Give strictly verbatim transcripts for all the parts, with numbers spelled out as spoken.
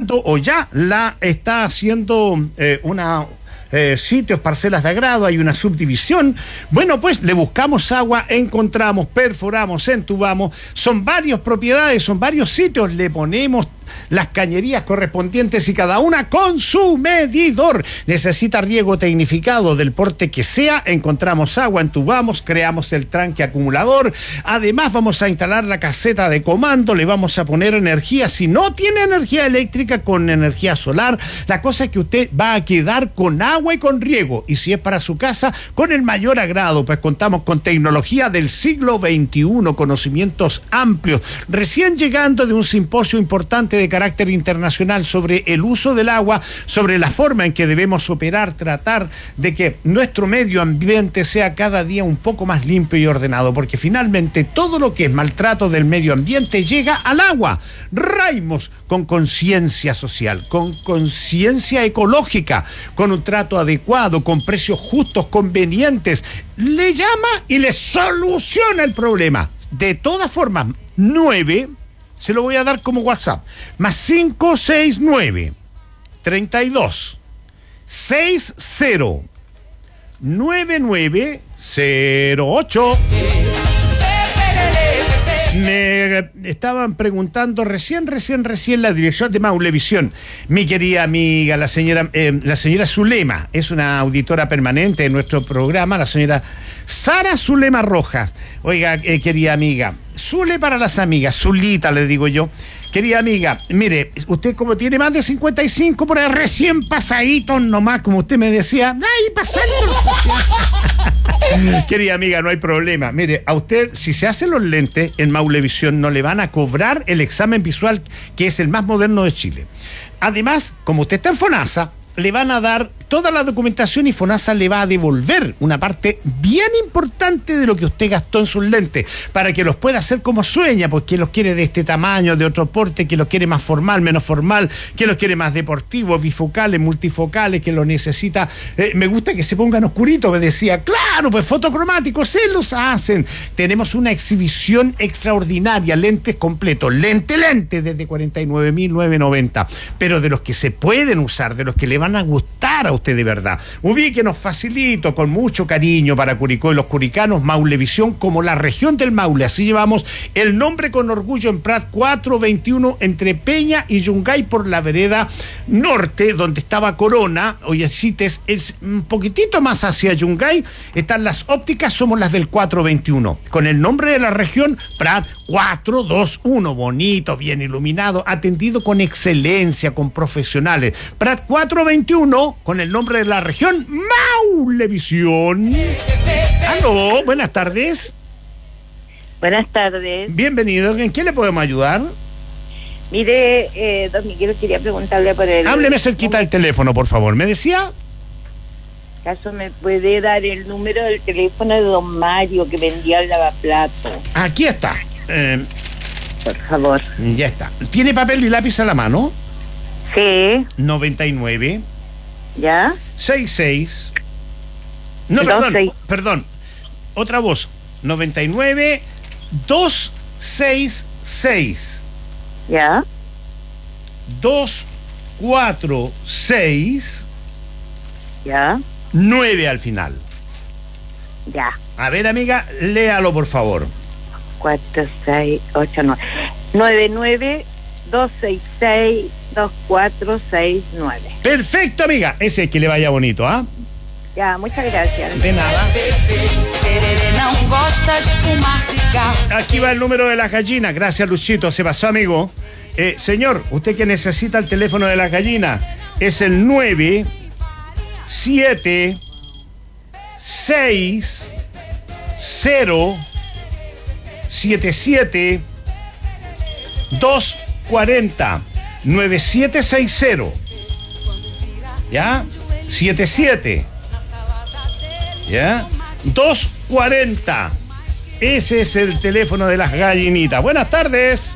instalando o ya la está haciendo eh, una... Eh, sitios, parcelas de agrado, hay una subdivisión. Bueno, pues le buscamos agua, encontramos, perforamos, entubamos, son varias propiedades, son varios sitios, le ponemos las cañerías correspondientes y cada una con su medidor. Necesita riego tecnificado del porte que sea, encontramos agua, entubamos, creamos el tranque acumulador, además vamos a instalar la caseta de comando, le vamos a poner energía, si no tiene energía eléctrica, con energía solar. La cosa es que usted va a quedar con agua y con riego, y si es para su casa, con el mayor agrado, pues contamos con tecnología del siglo veintiuno, conocimientos amplios, recién llegando de un simposio importante de carácter internacional sobre el uso del agua, sobre la forma en que debemos operar, tratar de que nuestro medio ambiente sea cada día un poco más limpio y ordenado, porque finalmente todo lo que es maltrato del medio ambiente llega al agua. Raimos con conciencia social, con conciencia ecológica, con un trato adecuado, con precios justos, convenientes, le llama y le soluciona el problema. De todas formas, nueve se lo voy a dar como WhatsApp, más cinco seis nueve, treinta y dos, sesenta, nueve nueve cero ocho. Me estaban preguntando recién, recién, recién la dirección de Maulevisión. Mi querida amiga, la señora, eh, la señora Zulema, es una auditora permanente de nuestro programa, la señora Sara Zulema Rojas. Oiga, eh, querida amiga, Zule para las amigas, Zulita le digo yo. Querida amiga, mire, usted como tiene más de cincuenta y cinco, por ahí recién pasaditos nomás, como usted me decía, ¡ay, pasaditos! Querida amiga, no hay problema. Mire, a usted, si se hacen los lentes en Maulevisión, no le van a cobrar el examen visual, que es el más moderno de Chile. Además, como usted está en FONASA, le van a dar toda la documentación y FONASA le va a devolver una parte bien importante de lo que usted gastó en sus lentes, para que los pueda hacer como sueña, porque los quiere de este tamaño, de otro porte, que los quiere más formal, menos formal, que los quiere más deportivos, bifocales, multifocales, que los necesita. Eh, me gusta que se pongan oscuritos, me decía, claro, pues fotocromáticos, se los hacen. Tenemos una exhibición extraordinaria, lentes completos, lente, lente, desde cuarenta y nueve mil novecientos noventa, pero de los que se pueden usar, de los que le van a gustar a usted de verdad. Ubíquenos facilito, con mucho cariño para Curicó y los curicanos, Maulevisión como la región del Maule. Así llevamos el nombre con orgullo en Prat cuatrocientos veintiuno, entre Peña y Yungay, por la vereda norte, donde estaba Corona. Oye, Cites es un poquitito más hacia Yungay, están las ópticas, somos las del cuatrocientos veintiuno, con el nombre de la región, Prat cuatrocientos veintiuno, bonito, bien iluminado, atendido con excelencia, con profesionales. Prat cuatrocientos veintiuno, con el nombre de la región, Maulevisión. Aló, buenas tardes. Buenas tardes. Bienvenido, ¿en qué le podemos ayudar? Mire, eh, don Miguel, quería preguntarle por el... Hábleme cerquita del teléfono, por favor. ¿Me decía? ¿Acaso me puede dar el número del teléfono de don Mario, que vendía el lavaplato? Aquí está. Eh, por favor. Ya está. ¿Tiene papel y lápiz a la mano? Sí. noventa y nueve. ¿Ya? sesenta y seis. No, Dos, perdón, seis. perdón. Otra voz. noventa y nueve, doscientos sesenta y seis. ¿Ya? doscientos cuarenta y seis. ¿Ya? nueve al final. Ya. A ver, amiga, léalo, por favor. cuatro, seis, ocho, nueve. nueve nueve, dos seis seis, dos cuatro seis nueve. Perfecto, amiga. Ese es que le vaya bonito, ¿ah? ¿eh? Ya, muchas gracias. De nada. Aquí va el número de las gallinas. Gracias, Luchito. Se pasó, amigo. Eh, señor, usted que necesita el teléfono de las gallinas, es el nueve siete seis cero siete siete dos cuarenta. nueve siete seis cero. ¿Ya? siete siete. ¿Ya? dos cuarenta. Ese es el teléfono de las gallinitas. Buenas tardes.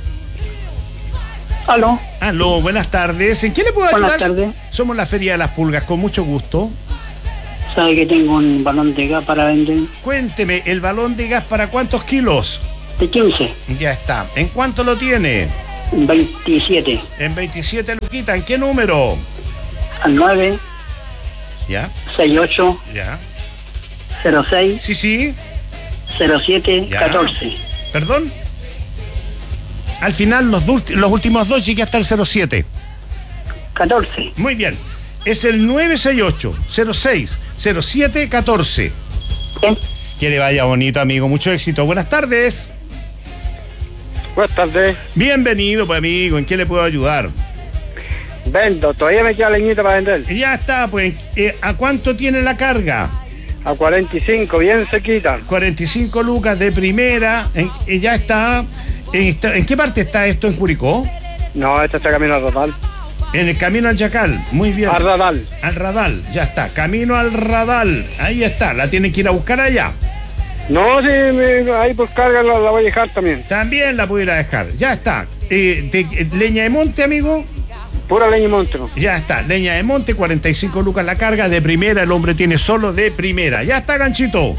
Aló. Aló, buenas tardes. ¿En qué le puedo ayudar? Buenas tardes. Somos la Feria de las Pulgas, con mucho gusto. ¿Sabe que tengo un balón de gas para vender? Cuénteme, ¿el balón de gas para cuántos kilos? De quince. Ya está. ¿En cuánto lo tiene? veintisiete. En veintisiete, Luquita, ¿en qué número? Al nueve Ya, sesenta y ocho ya. cero seis Sí, sí. cero siete Ya. catorce. ¿Perdón? Al final, los, dult- los últimos dos llegué hasta el cero siete. catorce. Muy bien. Es el nueve seis ocho cero seis cero siete catorce. Bien. Que le vaya bonito, amigo. Mucho éxito. Buenas tardes. Buenas tardes. Bienvenido, pues, amigo. ¿En qué le puedo ayudar? Vendo, todavía me queda leñita para vender. Ya está, pues. eh, ¿A cuánto tiene la carga? A cuarenta y cinco, bien sequita. cuarenta y cinco lucas de primera. En, eh, ya está en, está- ¿En qué parte está esto en Curicó? No, esta está camino al radal. En el camino al Chacal. Muy bien. Al radal. Al Radal. Ya está. Camino al Radal. Ahí está. La tienen que ir a buscar allá. No, sí, me- ahí por carga la, la voy a dejar también. También la pudiera dejar. Ya está. Eh, de- eh, leña de monte, amigo. Pura leña y monte. ¿No? Ya está. Leña de monte, cuarenta y cinco lucas la carga. De primera, el hombre tiene solo de primera. Ya está, ganchito.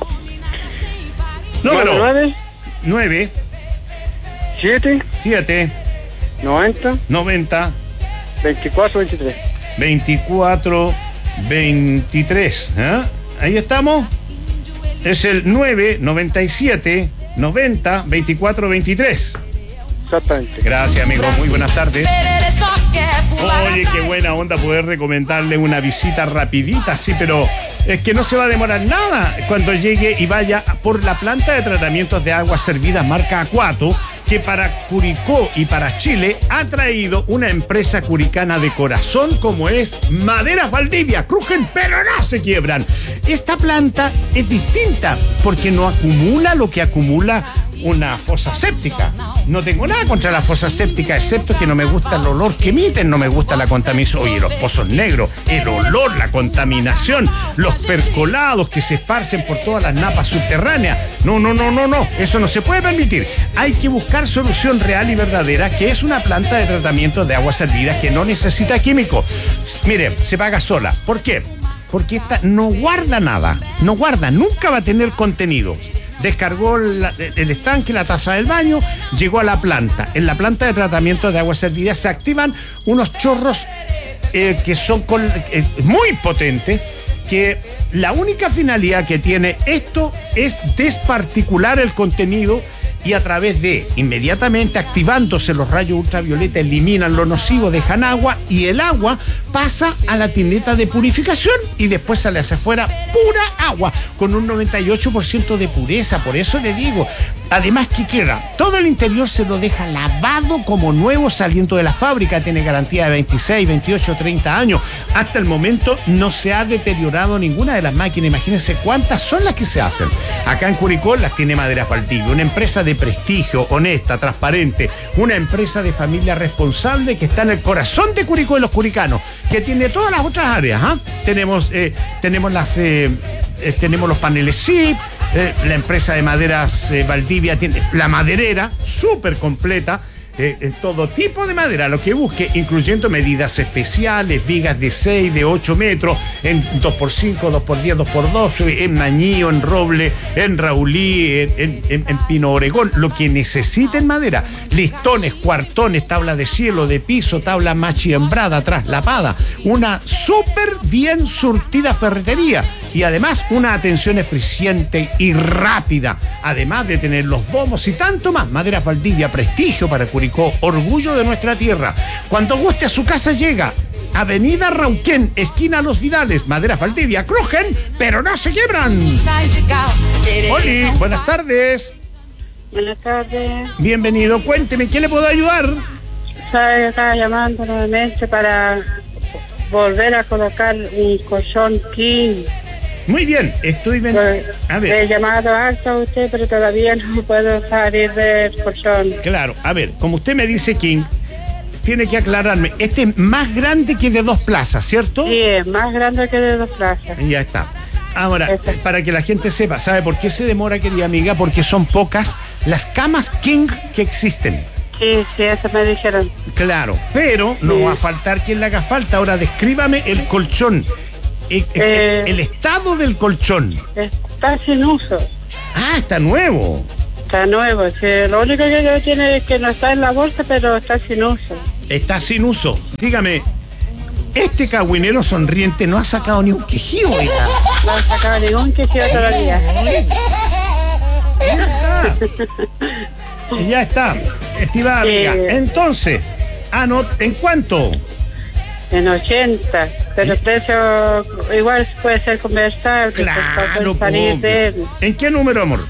Número nueve, nueve siete, siete noventa, noventa veinticuatro, veintitrés. veinticuatro veintitrés. ¿eh? Ahí estamos. Es el nueve noventa y siete noventa veinticuatro veintitrés. Exactamente. Gracias, amigo. Muy buenas tardes. Oye, qué buena onda poder recomendarle una visita rapidita, sí, pero es que no se va a demorar nada cuando llegue y vaya por la planta de tratamientos de aguas servidas marca Acuato, que para Curicó y para Chile ha traído una empresa curicana de corazón como es Maderas Valdivia. Crujen, pero no se quiebran. Esta planta es distinta porque no acumula lo que acumula una fosa séptica. No tengo nada contra la fosa séptica, excepto que no me gusta el olor que emiten, no me gusta la contaminación. Oye, los pozos negros, el olor, la contaminación, los percolados que se esparcen por todas las napas subterráneas. No, no, no, no, no. Eso no se puede permitir. Hay que buscar solución real y verdadera, que es una planta de tratamiento de aguas servidas que no necesita químicos. Mire, se paga sola. ¿Por qué? Porque esta no guarda nada. No guarda, nunca va a tener contenido. Descargó la, el estanque, la taza del baño, llegó a la planta. En la planta de tratamiento de aguas servidas se activan unos chorros eh, que son con, eh, muy potentes, que la única finalidad que tiene esto es desparticular el contenido y a través de, inmediatamente activándose los rayos ultravioleta, eliminan lo nocivo, dejan agua y el agua pasa a la tineta de purificación y después sale hacia afuera pura agua con un noventa y ocho por ciento de pureza. Por eso le digo, además que queda, todo el interior se lo deja lavado como nuevo saliendo de la fábrica, tiene garantía de veintiséis, veintiocho, treinta años. Hasta el momento no se ha deteriorado ninguna de las máquinas. Imagínense cuántas son las que se hacen. Acá en Curicó las tiene Maderas Valdivia, una empresa de prestigio, honesta, transparente, una empresa de familia responsable que está en el corazón de Curicó y los curicanos, que tiene todas las otras áreas. ¿eh? Tenemos, eh, tenemos las eh, eh, tenemos los paneles S I P, eh, la empresa de maderas eh, Valdivia tiene la maderera súper completa. Eh, en todo tipo de madera, lo que busque, incluyendo medidas especiales, vigas de seis, de ocho metros, en dos por cinco, dos por diez, dos por dos, en mañío, en roble, en raulí, en, en, en, en pino oregón, lo que necesiten madera, listones, cuartones, tabla de cielo, de piso, tabla machiembrada, traslapada, una súper bien surtida ferretería y además una atención eficiente y rápida, además de tener los domos y tanto más. Maderas Valdivia, prestigio para Curicó, orgullo de nuestra tierra. Cuando guste a su casa llega. Avenida Rauquén, esquina Los Vidales, Maderas Valdivia, crujen, pero no se quiebran. Oli, buenas tardes. Buenas tardes. Bienvenido, cuénteme, ¿qué le puedo ayudar? Estoy acá llamando nuevamente para volver a colocar un colchón king. Muy bien, estoy bien. A He ver, llamado harto a usted, pero todavía no puedo salir del colchón. claro, a ver, como usted me dice, King, tiene que aclararme, este es más grande que de dos plazas, ¿cierto? Sí, es más grande que de dos plazas. Ya está. Ahora, Eso. para que la gente sepa, ¿sabe por qué se demora, querida amiga? Porque son pocas las camas King que existen. Sí, sí, eso me dijeron. Claro, pero no Sí. va a faltar quien le haga falta. Ahora, descríbame el colchón. El, el- Eh. el estado del colchón. Está sin uso. Ah, está nuevo. Está nuevo, sí, lo único que tiene es que no está en la bolsa, pero está sin uso. Está sin uso. Dígame, este cagüinero sonriente no ha sacado ni un quejido, oiga. No ha sacado ningún quejido todavía. Ya está. Ya está, estimada Sí. amiga. Entonces, anot ¿en cuánto? En ochenta, pero el precio igual puede ser conversable. Claro, pues, salir po. de él. ¿En qué número, amor?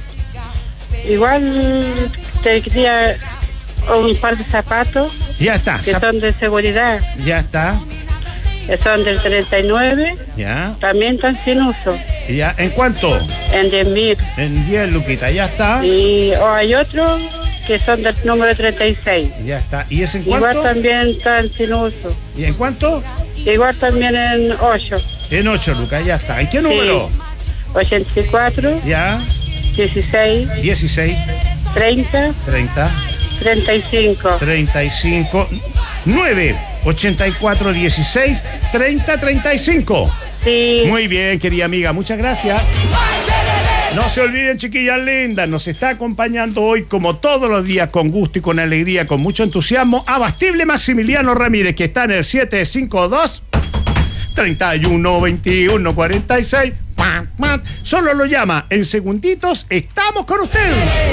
Igual te quería un par de zapatos Ya está. que Zap- son de seguridad, Ya está. que son del treinta y nueve, Ya. también están sin uso, Ya. ¿En cuánto? en diez mil. En diez, Luquita. Ya está. Y o hay otros que son del número treinta y seis. Ya está. ¿Y ese en Igual cuánto? también están sin uso. ¿Y en cuánto? Igual también en ocho. En ocho, Lucas. Ya está. ¿En qué número? ochenta y cuatro, Ya. dieciséis, dieciséis, treinta, treinta, treinta y cinco. treinta y cinco, nueve, ochenta y cuatro, dieciséis, treinta, treinta y cinco. Sí. Muy bien, querida amiga. Muchas gracias. No se olviden, chiquillas lindas, nos está acompañando hoy, como todos los días, con gusto y con alegría, con mucho entusiasmo, Abastible Maximiliano Ramírez, que está en el siete cinco dos, treinta y uno, veintiuno, cuarenta y seis. Solo lo llama. En segunditos estamos con usted.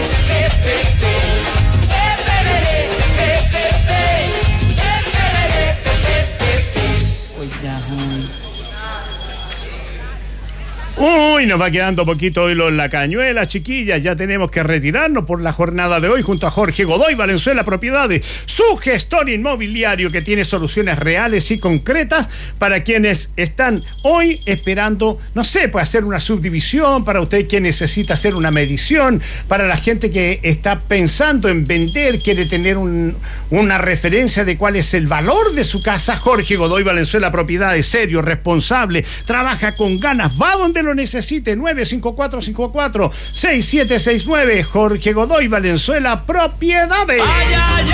Uy, nos va quedando poquito hoy los la cañuela, chiquillas. Ya tenemos que retirarnos por la jornada de hoy junto a Jorge Godoy Valenzuela Propiedades, su gestor inmobiliario que tiene soluciones reales y concretas para quienes están hoy esperando, no sé, pues hacer una subdivisión, para usted que necesita hacer una medición, para la gente que está pensando en vender, quiere tener un, una referencia de cuál es el valor de su casa. Jorge Godoy Valenzuela Propiedades, serio, responsable, trabaja con ganas, va donde lo necesite. Nueve cinco cuatro cinco cuatro seis siete seis nueve. Jorge Godoy Valenzuela Propiedades. Ay, ay,